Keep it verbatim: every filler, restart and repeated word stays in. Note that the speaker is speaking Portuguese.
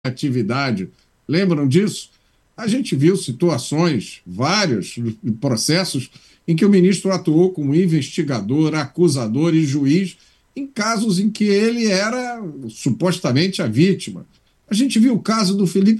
atividade. Lembram disso? A gente viu situações, vários processos, em que o ministro atuou como investigador, acusador e juiz em casos em que ele era supostamente a vítima. A gente viu o caso do Felipe